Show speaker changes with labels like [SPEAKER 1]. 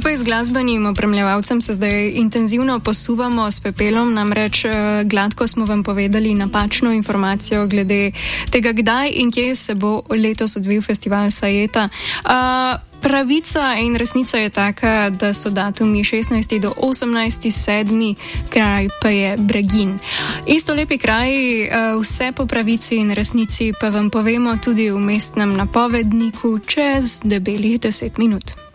[SPEAKER 1] Skupaj z glasbenim opremljevalcem se zdaj intenzivno posuvamo s pepelom, namreč gladko smo vam povedali napačno informacijo glede tega, kdaj in kje se bo letos odvil festival Sajeta. Pravica in resnica je taka, da so datumi 16. do 18. 7. kraj pa je Bregin. Isto lepi kraj, vse po pravici in resnici pa vam povemo tudi v mestnem napovedniku čez debelih 10 minut.